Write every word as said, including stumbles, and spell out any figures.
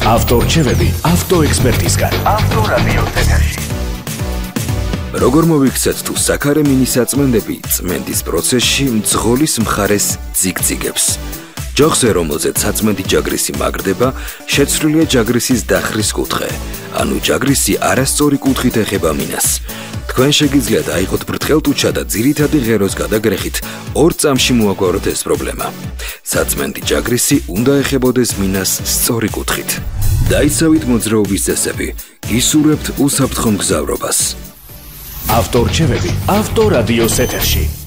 ავტორჩევები ავტოექსპერტისგან. ავტორადიო ეთერში. როგორ მოვიქცეთ თუ საქარე მინისაწმენდები წმენდის პროცესში მძღოლის მხარეს ძიგძიგებს. ჯოხზე, რომელზეც საწმენდი ჯაგრისი მაგრდება, შეცვლილია ჯაგრისის დახრის კუთხე, ანუ ჯაგრისი არასწორი კუთხით ეხება მინას. თქვენ შეგიძლიათ აიღოთ ბრტყელტუჩა და ძირითადი ღეროს გადაგრეხით ორ წამში მოაგვაროთ ეს პრობლემა. საწმენდი ჯაგრისი უნდა ეხებოდეს მინას სწორი კუთხით. დაიცავით მოძრაობის წესები, გისურვებთ უსაფრთხო მგზავრობას. ავტორჩევები ავტორადიოს ეთერში.